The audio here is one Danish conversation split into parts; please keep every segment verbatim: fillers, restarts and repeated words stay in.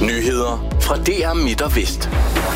Nyheder fra D R Midt og Vest.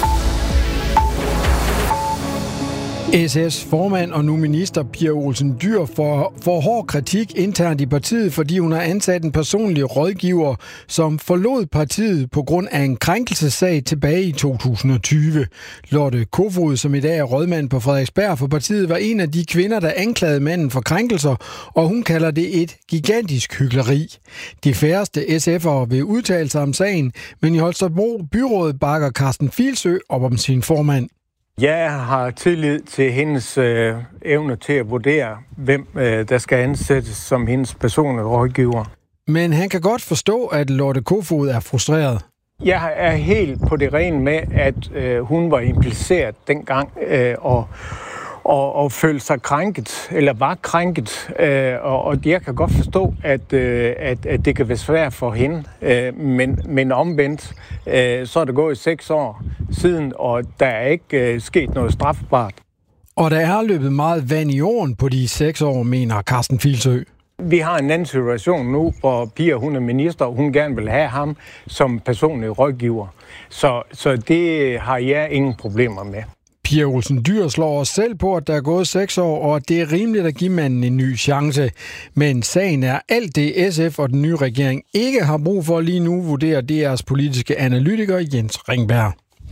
S F's formand og nu minister Pia Olsen Dyhr får, får hård kritik internt i partiet, fordi hun har ansat en personlig rådgiver, som forlod partiet på grund af en krænkelsessag tilbage i to tusind og tyve. Lotte Kofod, som i dag er rådmand på Frederiksberg for partiet, var en af de kvinder, der anklagede manden for krænkelser, og hun kalder det et gigantisk hykleri. De færreste S F'ere vil udtale sig om sagen, men i Holstebro byråd bakker Carsten Filsø op om sin formand. Jeg har tillid til hendes øh, evne til at vurdere, hvem øh, der skal ansættes som hendes personlige rådgiver. Men han kan godt forstå, at Lotte Kofod er frustreret. Jeg er helt på det rene med, at øh, hun var impliceret dengang øh, og, og, og følte sig krænket, eller var krænket. Øh, og, og jeg kan godt forstå, at, øh, at, at det kan være svært for hende. Øh, men, men omvendt, øh, så er det gået seks år siden, og der er ikke øh, sket noget strafbart. Og der er løbet meget vand i åen på de seks år, mener Carsten Filsø. Vi har en anden situation nu, hvor Pia, hun er minister, og hun gerne vil have ham som personlig rådgiver. Så, så det har jeg ingen problemer med. Pia Olsen Dyhr slår os selv på, at der er gået seks år, og at det er rimeligt at give manden en ny chance. Men sagen er alt det S F og den nye regering ikke har brug for lige nu, vurderer D R's politiske analytiker Jens Ringberg.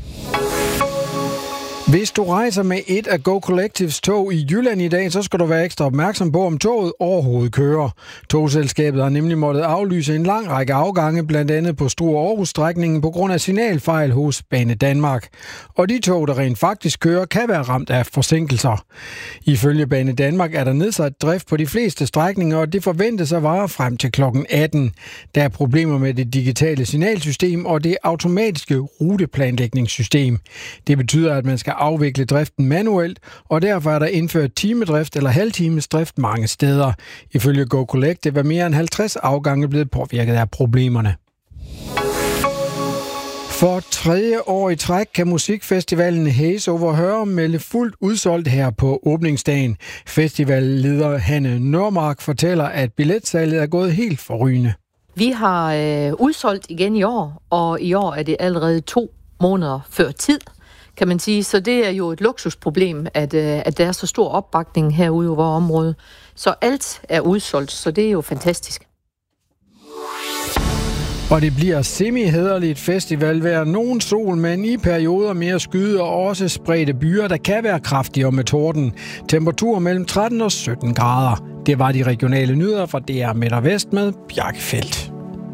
Hvis du rejser med et af Go Collectives tog i Jylland i dag, så skal du være ekstra opmærksom på, om toget overhovedet kører. Togselskabet har nemlig måttet aflyse en lang række afgange, blandt andet på Struer-Aarhus-strækningen på grund af signalfejl hos Bane Danmark. Og de tog, der rent faktisk kører, kan være ramt af forsinkelser. Ifølge Bane Danmark er der nedsat drift på de fleste strækninger, og det forventes at vare frem til klokken atten. Der er problemer med det digitale signalsystem og det automatiske ruteplanlægningssystem. Det betyder, at man skal afvikle driften manuelt, og derfor er der indført timedrift eller halvtimesdrift mange steder. Ifølge Go Collective er mere end halvtreds afgange blevet påvirket af problemerne. For tredje år i træk kan musikfestivalen Haze Over Hør melde fuldt udsolgt her på åbningsdagen. Festivalleder Hanne Nørmark fortæller, at billetsalget er gået helt forrygende. Vi har øh, udsolgt igen i år, og i år er det allerede to måneder før tid, kan man sige. Så det er jo et luksusproblem, at, øh, at der er så stor opbakning herude i vores område. Så alt er udsolgt, så det er jo fantastisk. Og det bliver semi-hæderligt festivalvejr. Nogen sol, men i perioder mere skyde og også spredte byer, der kan være kraftigere med torden. Temperatur mellem tretten og sytten grader. Det var de regionale nyheder fra D R Midt og Vest med Bjarke Feldt.